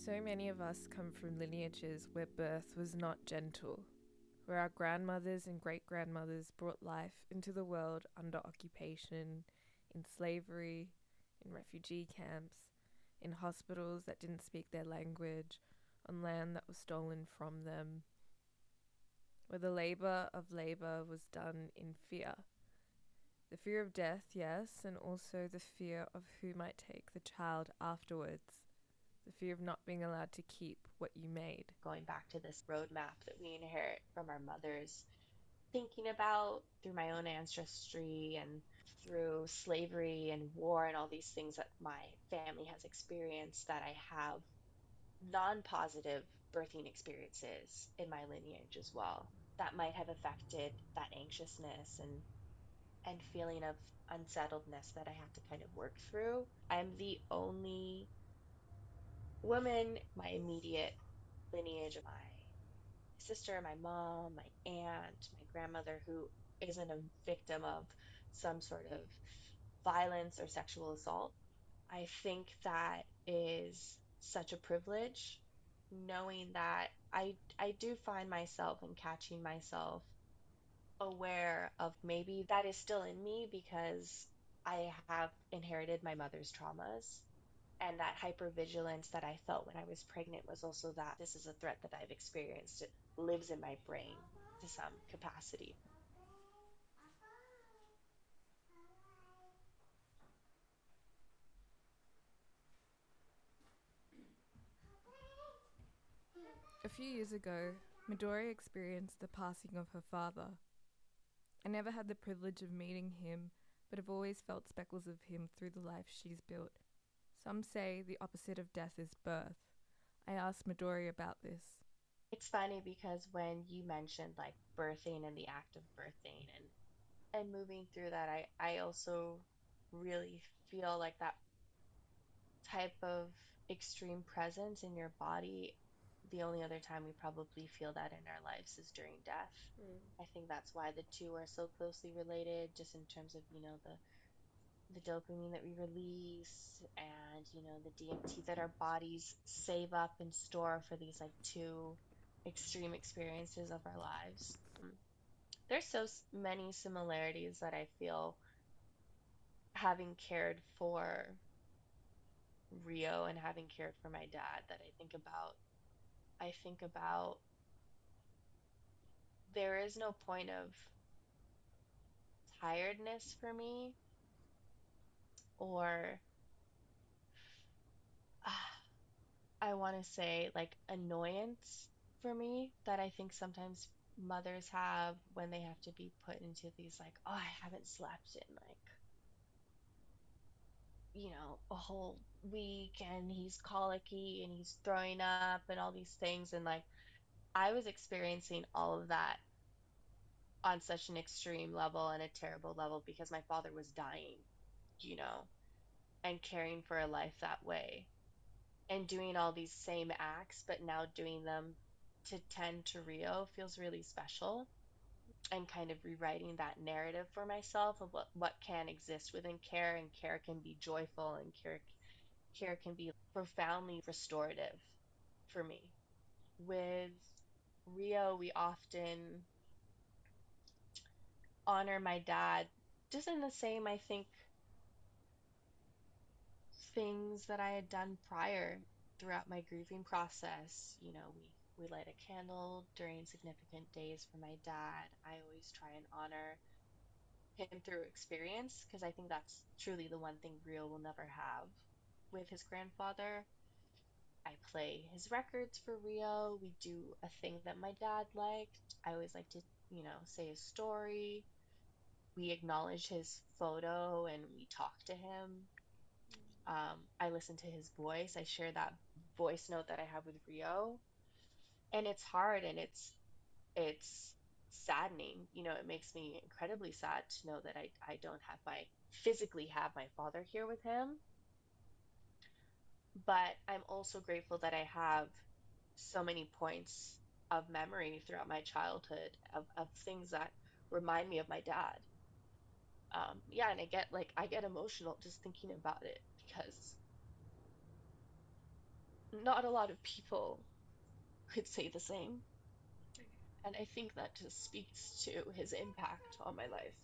So many of us come from lineages where birth was not gentle, where our grandmothers and great grandmothers brought life into the world under occupation, in slavery, in refugee camps, in hospitals that didn't speak their language, on land that was stolen from them, where the labour of labour was done in fear. The fear of death, yes, and also the fear of who might take the child afterwards. The fear of not being allowed to keep what you made. Going back to this roadmap that we inherit from our mothers, thinking about through my own ancestry and through slavery and war and all these things that my family has experienced, that I have non-positive birthing experiences in my lineage as well that might have affected that anxiousness and feeling of unsettledness that I have to kind of work through. I'm the only woman, my immediate lineage of my sister, my mom, my aunt, my grandmother, who isn't a victim of some sort of violence or sexual assault. I think that is such a privilege, knowing that I do find myself and catching myself aware of maybe that is still in me because I have inherited my mother's traumas. And that hypervigilance that I felt when I was pregnant was also that this is a threat that I've experienced. It lives in my brain to some capacity. A few years ago, Midori experienced the passing of her father. I never had the privilege of meeting him, but have always felt speckles of him through the life she's built. Some say the opposite of death is birth. I asked Midori about this. It's funny because when you mentioned like birthing and the act of birthing and moving through that, I also really feel like that type of extreme presence in your body. The only other time we probably feel that in our lives is during death. I think that's why the two are so closely related, just in terms of, the dopamine that we release and, the DMT that our bodies save up and store for these like two extreme experiences of our lives. There's so many similarities that I feel having cared for Rio and having cared for my dad that I think about. I think about there is no point of tiredness for me or I want to say like annoyance for me that I think sometimes mothers have when they have to be put into these like, oh, I haven't slept in like, a whole week and he's colicky and he's throwing up and all these things. And like, I was experiencing all of that on such an extreme level and a terrible level because my father was dying, you know, and caring for a life that way and doing all these same acts, but now doing them to tend to Rio feels really special and kind of rewriting that narrative for myself of what can exist within care, and care can be joyful, and care can be profoundly restorative for me. With Rio, we often honor my dad just in the same, I think, things that I had done prior throughout my grieving process. We light a candle during significant days for my dad. I always try and honor him through experience because I think that's truly the one thing Rio will never have with his grandfather. I play his records for Rio. We do a thing that my dad liked. I always like to, say his story. We acknowledge his photo and we talk to him. I listen to his voice. I share that voice note that I have with Rio, and it's hard and it's saddening. It makes me incredibly sad to know that I don't have my physically have my father here with him, but I'm also grateful that I have so many points of memory throughout my childhood of things that remind me of my dad. Yeah, and I get emotional just thinking about it because not a lot of people could say the same. And I think that just speaks to his impact on my life.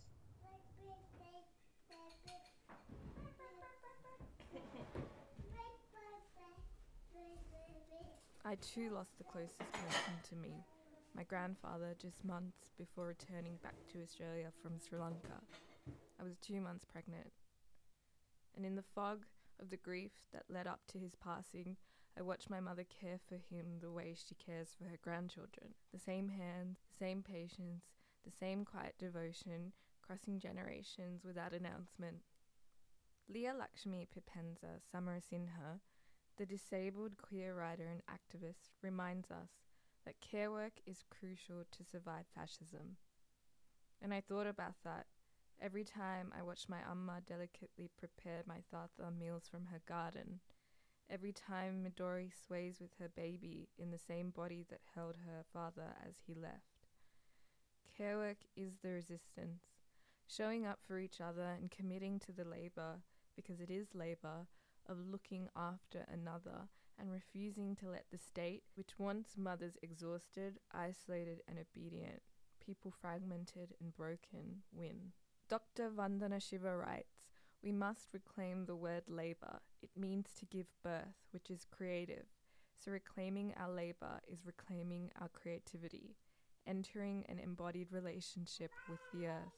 I too lost the closest person to me, my grandfather, just months before returning back to Australia from Sri Lanka. I was 2 months pregnant, and in the fog of the grief that led up to his passing, I watched my mother care for him the way she cares for her grandchildren. The same hands, the same patience, the same quiet devotion, crossing generations without announcement. Leah Lakshmi Pipenza Samarasinha, the disabled queer writer and activist, reminds us that care work is crucial to survive fascism. And I thought about that every time I watched my Amma delicately prepare my Tata meals from her garden, every time Midori sways with her baby in the same body that held her father as he left. Care work is the resistance, showing up for each other and committing to the labour, because it is labour, of looking after another and refusing to let the state, which wants mothers exhausted, isolated, and obedient, people fragmented and broken, win. Dr. Vandana Shiva writes, "We must reclaim the word labour. It means to give birth, which is creative. So reclaiming our labour is reclaiming our creativity, entering an embodied relationship with the earth."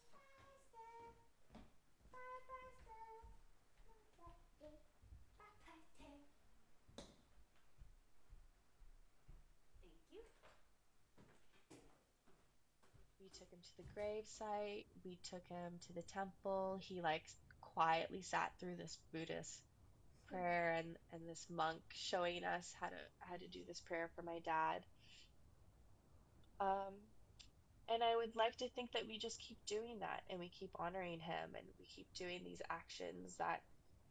We took him to the grave site, we took him to the temple. He like quietly sat through this Buddhist prayer and this monk showing us how to do this prayer for my dad. Um, and I would like to think that we just keep doing that and we keep honoring him and we keep doing these actions that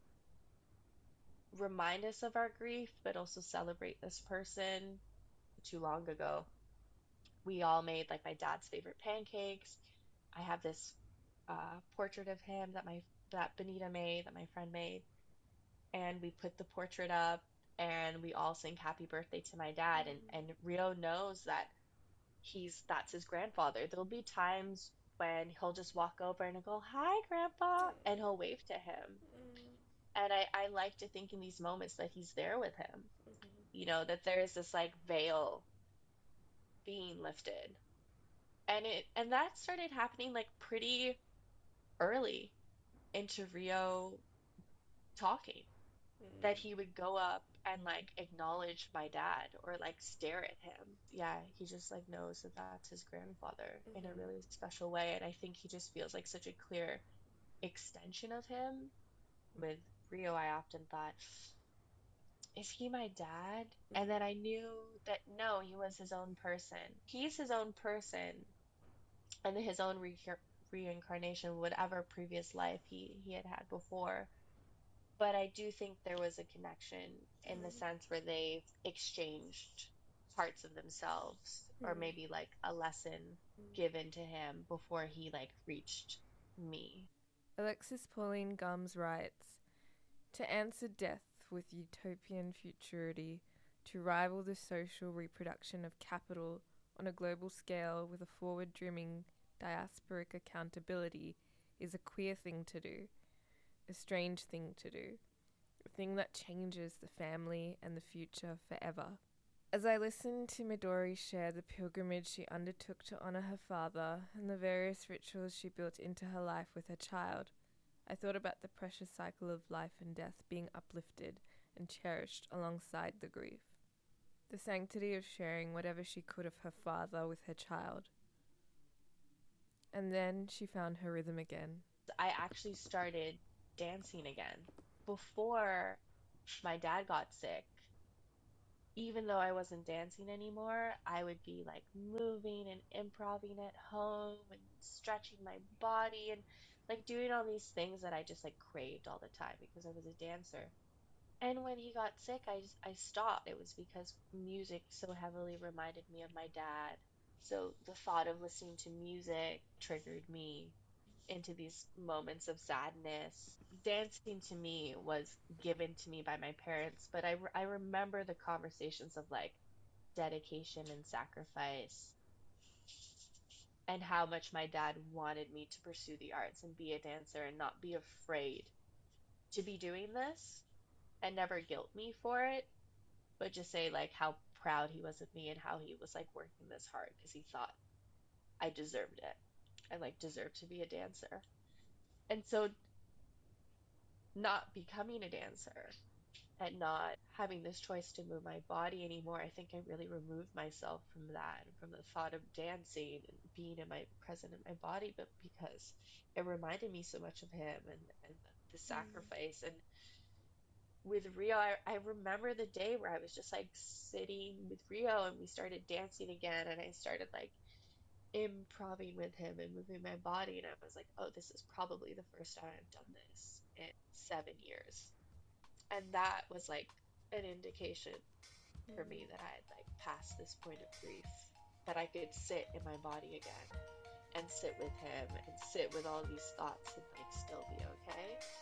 remind us of our grief, but also celebrate this person. Too long ago, we all made like my dad's favorite pancakes. I have this portrait of him that Benita made, that my friend made, and we put the portrait up, and we all sing happy birthday to my dad. And Rio knows that he's that's his grandfather. There'll be times when he'll just walk over and he'll go, "Hi, Grandpa," and he'll wave to him. And I like to think in these moments that he's there with him. That there is this like veil being lifted. And that started happening like pretty early into Rio talking, that he would go up and like acknowledge my dad or like stare at him. Yeah, he just like knows that that's his grandfather in a really special way. And I think he just feels like such a clear extension of him. With Rio, I often thought, is he my dad? And then I knew that no, he was his own person. He's his own person and his own reincarnation, whatever previous life he had had before. But I do think there was a connection in the sense where they've exchanged parts of themselves, or maybe like a lesson given to him before he like reached me. Alexis Pauline Gumbs writes, "To answer death with utopian futurity, to rival the social reproduction of capital on a global scale with a forward-dreaming diasporic accountability is a queer thing to do, a strange thing to do, a thing that changes the family and the future forever." As I listened to Midori share the pilgrimage she undertook to honor her father and the various rituals she built into her life with her child, I thought about the precious cycle of life and death being uplifted and cherished alongside the grief. The sanctity of sharing whatever she could of her father with her child. And then she found her rhythm again. I actually started dancing again. Before my dad got sick, even though I wasn't dancing anymore, I would be like moving and improvising at home and stretching my body and like doing all these things that I just like craved all the time because I was a dancer. And when he got sick, I stopped. It was because music so heavily reminded me of my dad. So the thought of listening to music triggered me. into these moments of sadness. Dancing to me was given to me by my parents, but I remember the conversations of like dedication and sacrifice, and how much my dad wanted me to pursue the arts and be a dancer and not be afraid to be doing this, and never guilt me for it, but just say like how proud he was of me and how he was like working this hard because he thought I deserved it. I like deserved to be a dancer. And so not becoming a dancer and not having this choice to move my body anymore, I think I really removed myself from that and from the thought of dancing and being in my present in my body, but because it reminded me so much of him and the Mm. sacrifice. And with Rio, I remember the day where I was just like sitting with Rio and we started dancing again, and I started like improving with him and moving my body, and I was like, oh, this is probably the first time I've done this in 7 years. And that was like an indication for me that I had like passed this point of grief, that I could sit in my body again and sit with him and sit with all these thoughts and like still be okay.